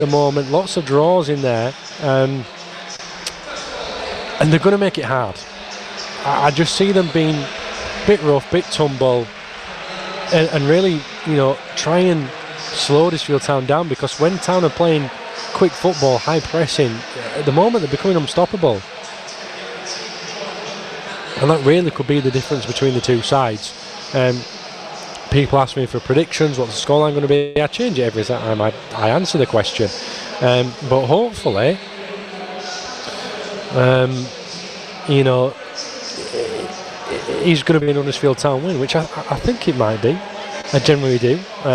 the moment, lots of draws in there, and they're going to make it hard. I just see them being a bit rough, bit tumble, and really, try and slow Huddersfield Town down, because when Town are playing quick football, high pressing, at the moment they're becoming unstoppable. And that really could be the difference between the two sides. People ask me for predictions, what's the scoreline going to be? I change it every time I answer the question. But hopefully, he's going to be an Huddersfield Town win, which I think it might be. I generally do.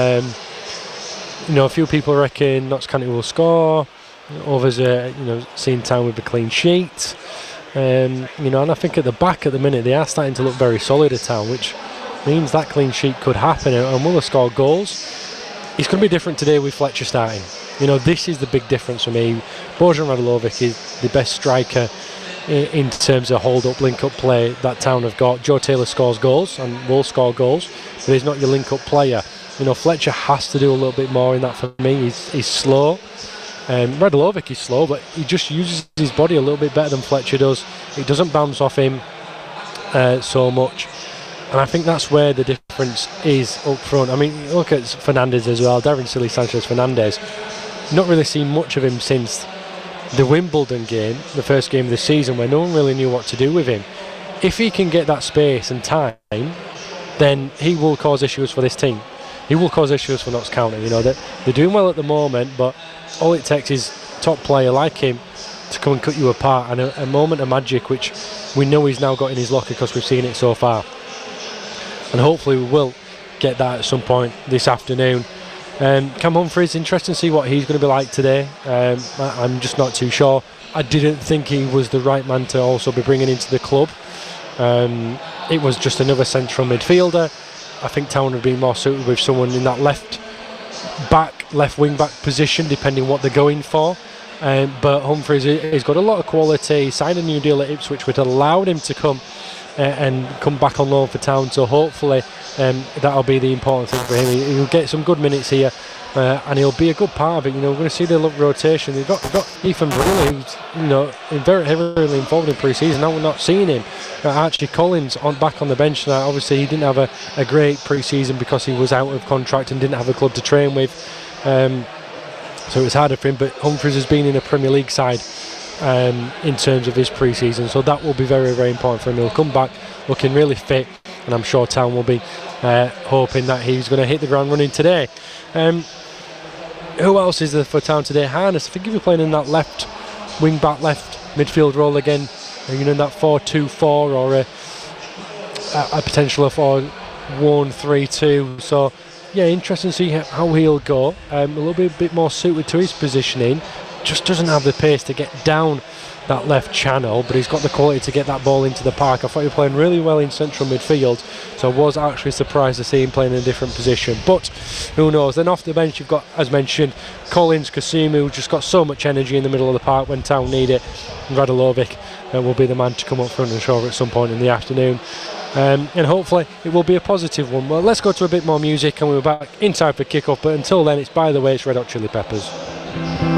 A few people reckon Notts County will score. Others are, seeing Town with a clean sheet. And I think at the back at the minute they are starting to look very solid at Town, which means that clean sheet could happen, and will score goals. It's going to be different today with Fletcher starting. This is the big difference for me. Bojan Radulovic is the best striker in terms of hold-up, link-up play that Town have got. Joe Taylor scores goals and will score goals, but he's not your link-up player. Fletcher has to do a little bit more in that for me. He's slow. Radulovic is slow, but he just uses his body a little bit better than Fletcher does. It doesn't bounce off him so much. And I think that's where the difference is up front. I mean, look at Fernandez as well, Darren Silly Sanchez-Fernandez. Not really seen much of him since the Wimbledon game, the first game of the season, where no one really knew what to do with him. If he can get that space and time, then he will cause issues for this team. He will cause issues for Notts County. They're doing well at the moment, but all it takes is a top player like him to come and cut you apart, and a moment of magic, which we know he's now got in his locker because we've seen it so far. And hopefully we will get that at some point this afternoon. Cam Humphreys, interesting to see what he's going to be like today. I'm just not too sure. I didn't think he was the right man to also be bringing into the club. It was just another central midfielder. I think Town would be more suited with someone in that left wing back position, depending what they're going for. But Humphreys has got a lot of quality. He signed a new deal at Ipswich, which allowed him to come back on loan for Town. So hopefully that'll be the important thing for him. He'll get some good minutes here, and he'll be a good part of it. We're going to see the rotation. They've got Ethan Brindley, who's very heavily involved in pre-season. Now we're not seeing him. Archie Collins back on the bench now. Obviously he didn't have a great pre-season because he was out of contract and didn't have a club to train with. So it was harder for him. But Humphreys has been in a Premier League side in terms of his pre-season, so that will be very, very important for him. He'll come back looking really fit, and I'm sure Town will be hoping that he's going to hit the ground running today. Who else is there for Town today? Harness. I think if you're playing in that left wing back, left midfield role again, in that 4-2-4 or a potential of 4-1-3-2. So yeah, interesting to see how he'll go. A little bit more suited to his positioning. Just doesn't have the pace to get down that left channel, but he's got the quality to get that ball into the park. I thought he was playing really well in central midfield, so I was actually surprised to see him playing in a different position. But who knows? Then off the bench you've got, as mentioned, Collins, Kasumu, who just got so much energy in the middle of the park when Town need it. And Radulovic will be the man to come up front and show at some point in the afternoon. And hopefully it will be a positive one. Well, let's go to a bit more music and we're back in time for kick-off, but until then it's By the Way, it's Red Hot Chili Peppers.